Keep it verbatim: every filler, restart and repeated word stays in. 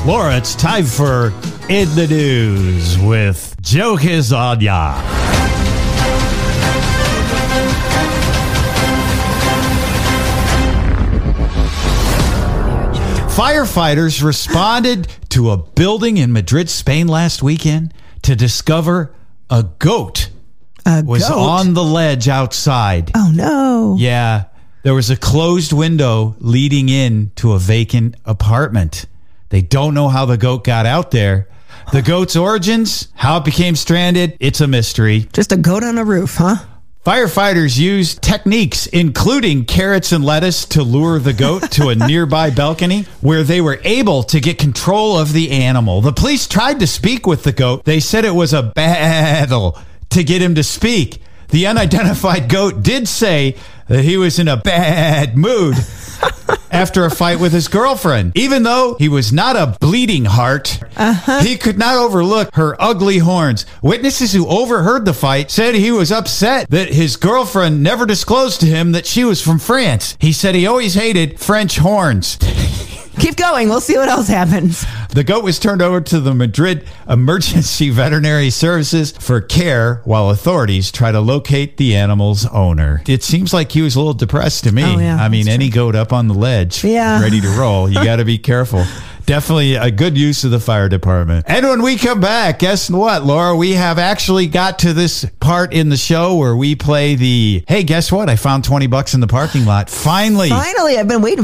Laura, it's time for In the News with Joe Quezada. Firefighters responded to a building in Madrid, Spain last weekend to discover a goat A was goat? on the ledge outside. Oh, no. Yeah, there was a closed window leading in to a vacant apartment. They don't know how the goat got out there. The goat's origins, how it became stranded, it's a mystery. Just a goat on a roof, huh? Firefighters used techniques, including carrots and lettuce, to lure the goat to a nearby balcony where they were able to get control of the animal. The police tried to speak with the goat. They said it was a battle to get him to speak. The unidentified goat did say that he was in a bad mood after a fight with his girlfriend. Even though he was not a bleeding heart, uh-huh. he could not overlook her ugly horns. Witnesses who overheard the fight said he was upset that his girlfriend never disclosed to him that she was from France. He said he always hated French horns. Keep going. We'll see what else happens. The goat was turned over to the Madrid Emergency Veterinary Services for care while authorities try to locate the animal's owner. It seems like he was a little depressed to me. Oh, yeah, I mean, that's any true. goat up on the ledge, Yeah. ready to roll, you got to be careful. Definitely a good use of the fire department. And when we come back, guess what, Laura? We have actually got to this part in the show where we play the, hey, guess what? I found twenty bucks in the parking lot. Finally. Finally, I've been waiting